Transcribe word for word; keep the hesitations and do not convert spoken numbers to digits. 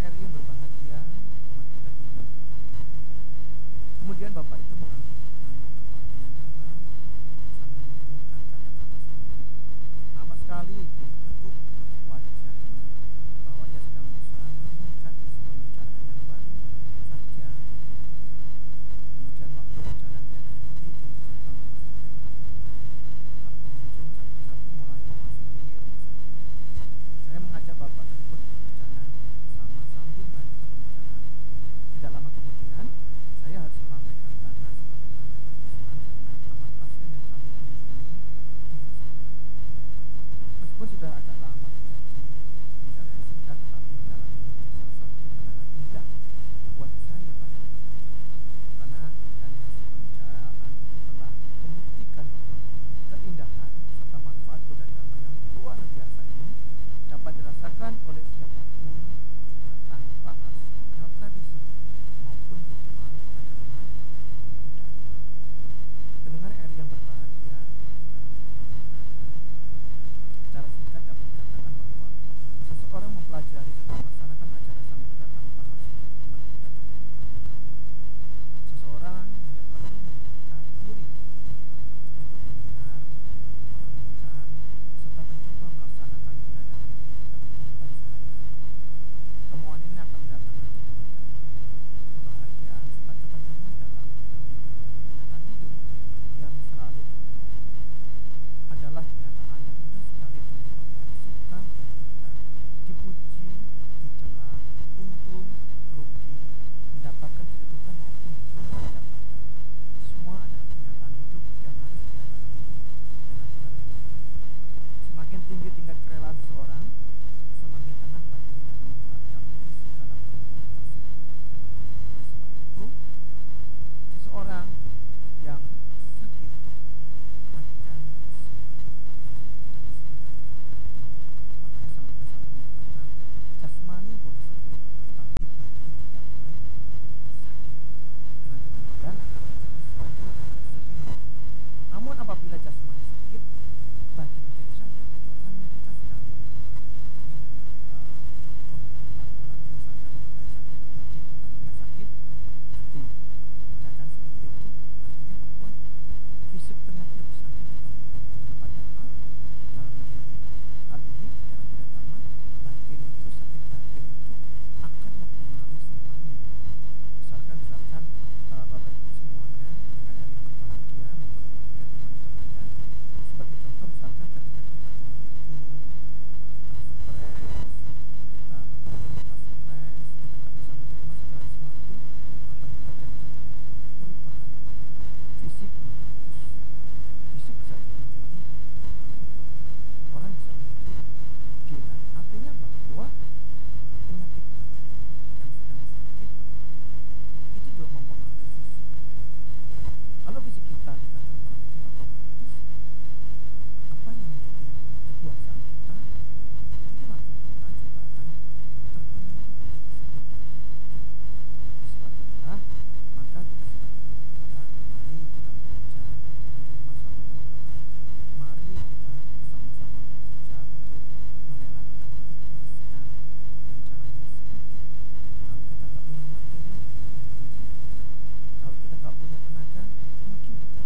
R I yang berbahagia, umat kita diingatkan. Kemudian Bapak itu mengangguk kepalanya dalam sambil mengeluhkan kata-kata sendiri. Nampak sekali ditekuk wajahnya bahwa ia sedang berusaha mengikat isi pembicaraan yang baru saja. Kemudian waktu berjalan tiada henti pintu gerbang rumah sakit. Para pengunjung satu-satu mulai memasuki rumah sakit. Saya mengajak Bapak tersebut berjalan bersama sambil melanjutkan pembicaraan. Tidak lama kemudian, saya harus melambaikan tangan sebagai tanda perpisahan karena kamar pasien yang kami kunjungi tidak sama. Meskipun sudah agak lama terjadi pembicaraan yang singkat, tetapi bicara ini menjadi salah satu kenangan indah buat saya pada waktu itu. Karena dari hasil pembicaraan itu telah membuktikan bahwa keindahan serta manfaat beragama yang luar biasa ini dapat dirasakan oleh siapapun juga tanpa harus mengenal tradisi maupun ritual agama Buddha. Pendengar R I yang berbahagia, kita menceritakan secara singkat dapat dikatakan bahwa seseorang mempelajari